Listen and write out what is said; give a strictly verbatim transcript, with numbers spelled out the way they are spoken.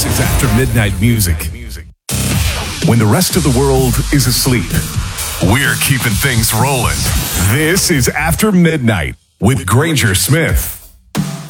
is After Midnight Music. When the rest of the world is asleep, we're keeping things rolling. This is After Midnight with Granger Smith.